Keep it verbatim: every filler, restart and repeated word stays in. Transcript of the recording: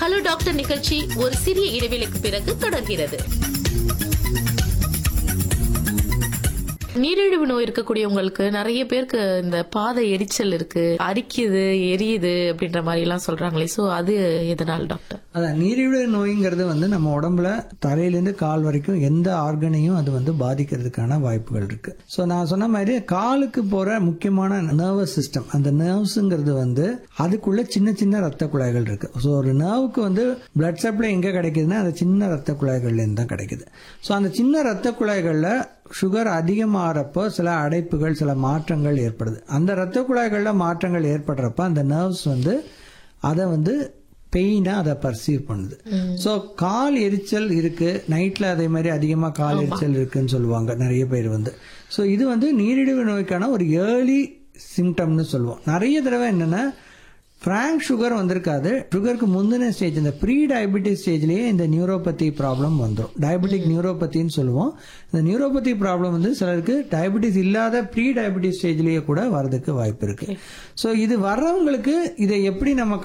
Hello doctor நிகழ்ச்சி ஒரு சிறிய இடைவெளிக்கு பிறகு தொடர்கிறது. நீரிழிவு நோய் இருக்கக்கூடியவங்களுக்கு நிறைய பேருக்கு இந்த பாதை எரிச்சல் இருக்கு, அரிக்குது, எரியுது அப்படின்ற மாதிரி எல்லாம் சொல்றாங்களே, சோ அது எதனால் டாக்டர்? அதான் நீரிழிவு நோய்ங்கிறது வந்து நம்ம உடம்புல தலையிலேருந்து கால் வரைக்கும் எந்த ஆர்கனையும் அது வந்து பாதிக்கிறதுக்கான வாய்ப்புகள் இருக்கு. ஸோ நான் சொன்ன மாதிரி காலுக்கு போற முக்கியமான நர்வஸ் சிஸ்டம், அந்த நர்வ்ஸுங்கிறது வந்து அதுக்குள்ள சின்ன சின்ன ரத்த குழாய்கள் இருக்கு. ஸோ ஒரு நர்வுக்கு வந்து பிளட் சப்ளை எங்க கிடைக்குதுன்னா அந்த சின்ன ரத்த குழாய்கள்ல இருந்து தான் கிடைக்குது. ஸோ அந்த சின்ன ரத்த குழாய்கள்ல சுகர் அதிகமாகறப்போ சில அடைப்புகள், சில மாற்றங்கள் ஏற்படுது. அந்த ரத்த குழாய்களில் மாற்றங்கள் ஏற்படுறப்ப அந்த நர்வ்ஸ் வந்து அதை வந்து பெயினா அதை பர்சீவ் பண்ணுது. ஸோ கால் எரிச்சல் இருக்கு, நைட்ல அதே மாதிரி அதிகமாக கால் எரிச்சல் இருக்குன்னு சொல்லுவாங்க நிறைய பேர் வந்து. ஸோ இது வந்து நீரிழிவு நோய்க்கான ஒரு ஏர்லி சிம்டம்னு சொல்லுவோம். நிறைய தடவை என்னன்னா பிராங்க் சுகர் வந்திருக்காது, சுகருக்கு முந்தின ஸ்டேஜ் இந்த ப்ரீ டயபெட்டிக் ஸ்டேஜ்லயே இந்த நியூரோபதி ப்ராப்ளம் வந்துடும். டயபெட்டிக் நியூரோபத்தின்னு சொல்லுவோம். இந்த நியூரோபதி ப்ராப்ளம் வந்து சிலருக்கு டயபெட்டிஸ் இல்லாத ப்ரீ டயபெட்டிக் ஸ்டேஜ்லயே கூட வரதுக்கு வாய்ப்பு இருக்கு. ஸோ இது வர்றவங்களுக்கு இதை எப்படி நம்ம